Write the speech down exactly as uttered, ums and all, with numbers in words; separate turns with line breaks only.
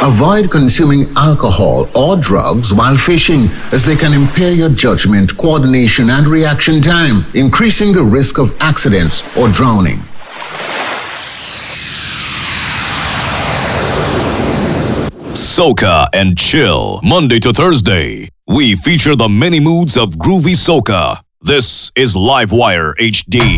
Avoid consuming alcohol or drugs while fishing, as they can impair your judgment, coordination, and reaction time, increasing the risk of accidents or drowning.
Soca and Chill, Monday to Thursday. We feature the many moods of groovy soca. This is Livewire H D.